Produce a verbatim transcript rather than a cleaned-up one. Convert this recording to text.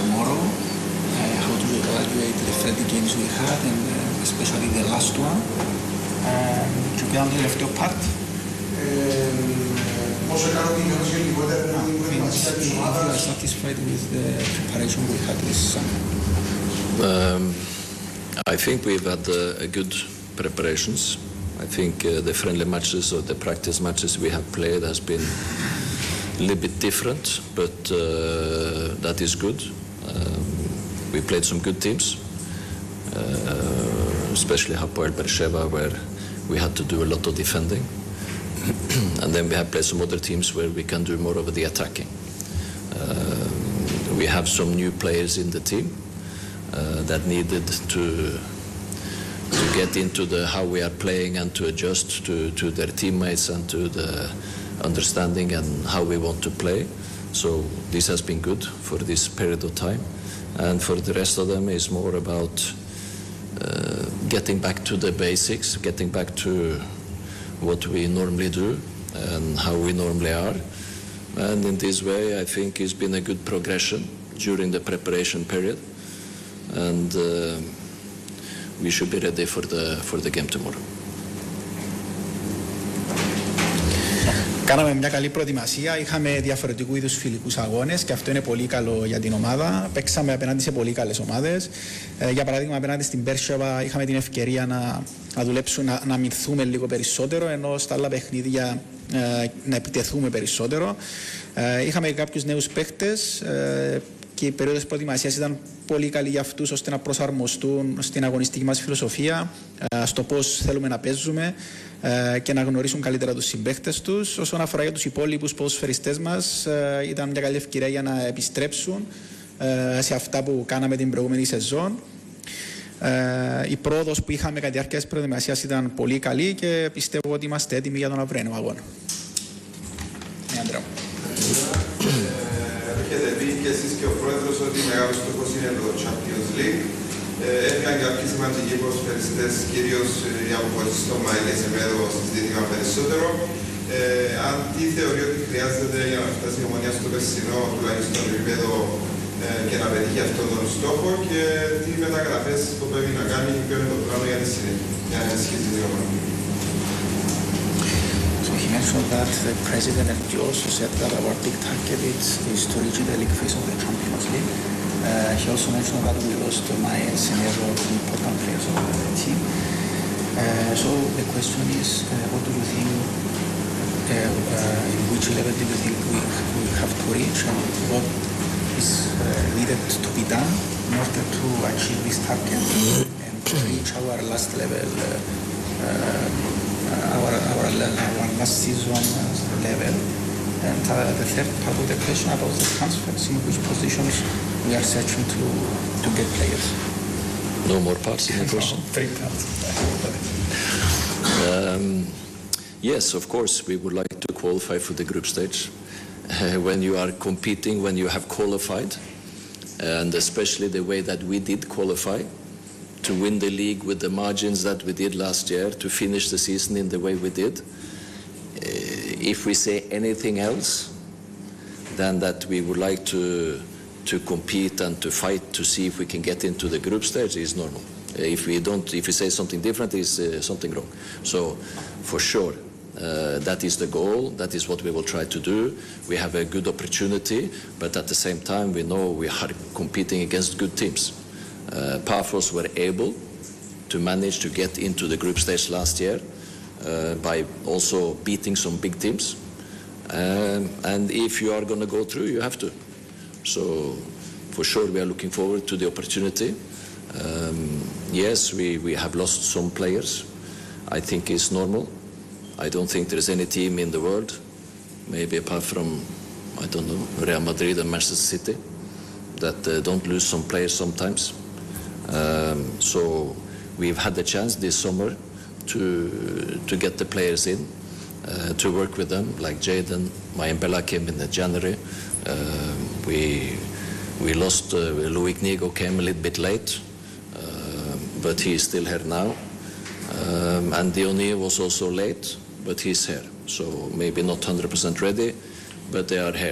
tomorrow. Uh, how do you evaluate the thirty games we had, and uh, especially the last one? Και πέραν το τελευταίο part. Πόσο ικανοποιημένος γενικότερα είναι η προετοιμασία της ομάδας? Are you satisfied with the preparation we had this summer? Um, I think we've had uh, a good preparations. I think uh, the friendly matches or the practice matches we have played has been a little bit different, but uh, that is good. Um, we played some good teams, uh, especially Hapoel Beersheva, where we had to do a lot of defending. And then we have played some other teams where we can do more of the attacking. Uh, we have some new players in the team uh, that needed to to get into the how we are playing and to adjust to, to their teammates and to the understanding and how we want to play. So this has been good for this period of time. And for the rest of them is more about uh, getting back to the basics, getting back to what we normally do and how we normally are. And in this way, I think it's been a good progression during the preparation period. And uh, we should be ready for the, for the game tomorrow. Κάναμε μια καλή προετοιμασία, είχαμε διαφορετικού είδους φιλικούς αγώνες και αυτό είναι πολύ καλό για την ομάδα. Παίξαμε απέναντι σε πολύ καλές ομάδες. Ε, για παράδειγμα, απέναντι στην Beersheva είχαμε την ευκαιρία να, να δουλέψουμε, να, να αμυνθούμε λίγο περισσότερο, ενώ στα άλλα παιχνίδια ε, να επιτεθούμε περισσότερο. Ε, είχαμε κάποιους νέους παίχτες ε, και η περίοδος προετοιμασίας ήταν πολύ καλή για αυτούς ώστε να προσαρμοστούν στην αγωνιστική μας φιλοσοφία, ε, στο πώς θέλουμε να παίζουμε και να γνωρίσουν καλύτερα τους συμπαίχτες τους. Όσον αφορά για τους υπόλοιπους ποδοσφαιριστές μας, ήταν μια καλή ευκαιρία για να επιστρέψουν σε αυτά που κάναμε την προηγούμενη σεζόν. Η πρόοδος που είχαμε κατά τη διάρκεια της προετοιμασίας ήταν πολύ καλή και πιστεύω ότι είμαστε έτοιμοι για τον αυριανό αγώνα. Έχετε πει και εσείς και ο πρόεδρος ότι μεγάλος στόχος είναι το Champions League. Έφυγαν κάποιοι σημαντικοί ποδοσφαιριστές, κυρίως η αποχώρηση στο Μάιλε Σεμέδο, συζητήθηκαν περισσότερο. Ε, αν τι θεωρεί ότι χρειάζεται για να φτάσει η Ομονία στο περσινό, τουλάχιστον επίπεδο ε, και να πετύχει αυτόν τον στόχο και τι μεταγραφές σκοπεύει να κάνει και ποιο είναι το πλάνο για τη συνέχεια, για να ενισχύσει την ομάδα. So he mentioned that the president and you also said that our big target is, is to reach the league phase of the Champions League. Uh, he also mentioned that we lost Maya and Semedo, important players of the team. Uh, so the question is, uh, what do you think, uh, uh, in which level do you think we, we have to reach and what is uh, needed to be done in order to achieve this target and to reach our last level, uh, uh, our, our, our last season level? And uh, the third part of the question about the transfers, in which positions we are searching to, to get players. No more parts in the question? No, three parts. um, yes, of course, we would like to qualify for the group stage. Uh, when you are competing, when you have qualified, and especially the way that we did qualify, to win the league with the margins that we did last year, to finish the season in the way we did, if we say anything else than that we would like to to compete and to fight to see if we can get into the group stage is normal. If we don't, if we say something different, is uh, something wrong. So, for sure, uh, that is the goal. That is what we will try to do. We have a good opportunity, but at the same time, we know we are competing against good teams. Uh, Paphos were able to manage to get into the group stage last year. Uh, by also beating some big teams. Um, and if you are going to go through, you have to. So for sure we are looking forward to the opportunity. Um, yes, we, we have lost some players. I think it's normal. I don't think there's any team in the world, maybe apart from, I don't know, Real Madrid and Manchester City, that uh, don't lose some players sometimes. Um, so we've had the chance this summer to to get the players in, uh, to work with them, like Jayden, Mayembela came in January. Uh, we we lost, uh, Loic Nigo came a little bit late, uh, but he's still here now. Um, and Diony was also late, but he's here. So maybe not one hundred percent ready, but they are here.